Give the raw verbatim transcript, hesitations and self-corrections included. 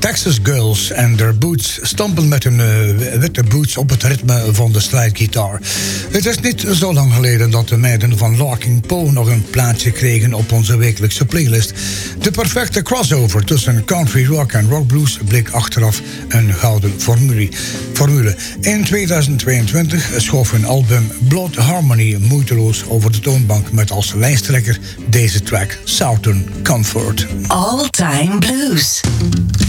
Texas Girls and Their Boots stampen met hun uh, witte boots op het ritme van de slidegitaar. Het is niet zo lang geleden dat de meiden van Larkin Poe nog een plaatsje kregen op onze wekelijkse playlist. De perfecte crossover tussen country rock en rock blues bleek achteraf een gouden formule. formule. In tweeduizend tweeëntwintig schoof hun album Blood Harmony moeiteloos over de toonbank met als lijsttrekker deze track Southern Comfort. All Time Blues.